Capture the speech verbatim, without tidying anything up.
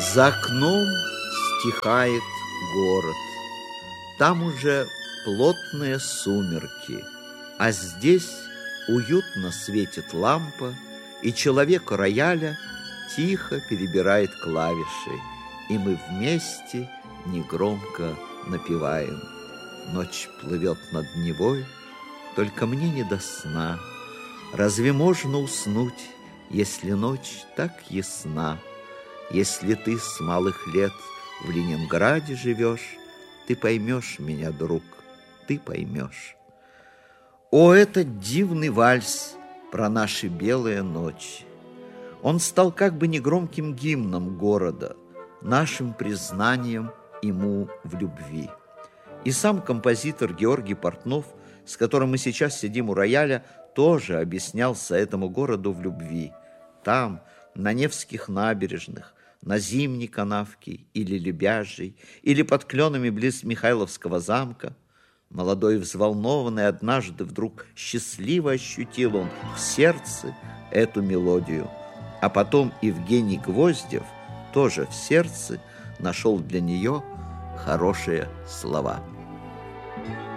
За окном стихает город. Там уже плотные сумерки, а здесь уютно светит лампа, и человек рояля тихо перебирает клавиши, и мы вместе негромко напеваем. Ночь плывет над Невой, только мне не до сна. Разве можно уснуть, если ночь так ясна? Если ты с малых лет в Ленинграде живешь, ты поймешь меня, друг, ты поймешь. О, этот дивный вальс про наши белые ночи! Он стал как бы негромким гимном города, нашим признанием ему в любви. И сам композитор Георгий Портнов, с которым мы сейчас сидим у рояля, тоже объяснялся этому городу в любви. Там, на Невских набережных, на Зимней канавке или Лебяжьей, или под кленами близ Михайловского замка, молодой и взволнованный, однажды вдруг счастливо ощутил он в сердце эту мелодию. А потом Евгений Гвоздев тоже в сердце нашел для нее хорошие слова.